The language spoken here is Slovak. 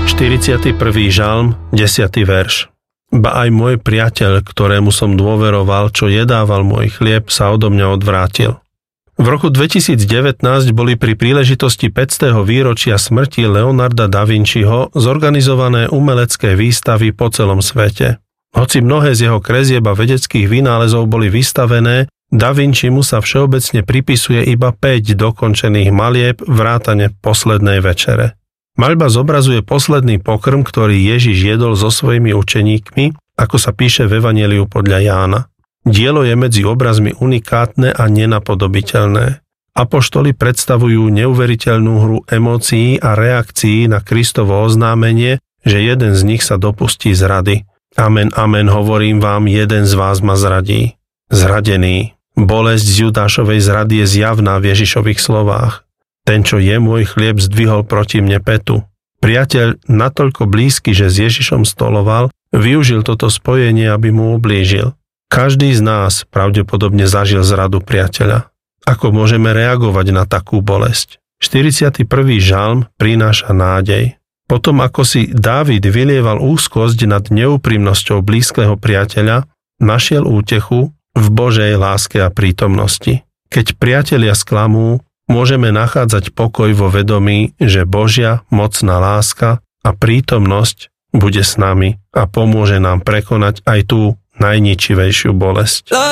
41. žalm, 10. verš. Ba aj môj priateľ, ktorému som dôveroval, čo jedával môj chlieb, sa odo mňa odvrátil. V roku 2019 boli pri príležitosti 500. výročia smrti Leonarda da Vinciho zorganizované umelecké výstavy po celom svete. Hoci mnohé z jeho kresieb a vedeckých vynálezov boli vystavené, Da Vincimu sa všeobecne pripisuje iba 5 dokončených malieb vrátane Poslednej večere. Maľba zobrazuje posledný pokrm, ktorý Ježiš jedol so svojimi učeníkmi, ako sa píše v Evanjeliu podľa Jána. Dielo je medzi obrazmi unikátne a nenapodobiteľné. Apoštoli predstavujú neuveriteľnú hru emócií a reakcií na Kristovo oznámenie, že jeden z nich sa dopustí zrady. Amen, amen, hovorím vám, jeden z vás ma zradí. Zradený. Bolesť z Judášovej zrady je zjavná v Ježišových slovách. Ten, čo je môj chlieb, zdvihol proti mne petu. Priateľ, natoľko blízky, že s Ježišom stoloval, využil toto spojenie, aby mu ublížil. Každý z nás pravdepodobne zažil zradu priateľa. Ako môžeme reagovať na takú bolesť? 41. žalm prináša nádej. Potom, ako si Dávid vylieval úzkosť nad neúprimnosťou blízkeho priateľa, našiel útechu v Božej láske a prítomnosti. Keď priatelia sklamú, môžeme nachádzať pokoj vo vedomí, že Božia mocná láska a prítomnosť bude s nami a pomôže nám prekonať aj tú najničivejšiu bolesť.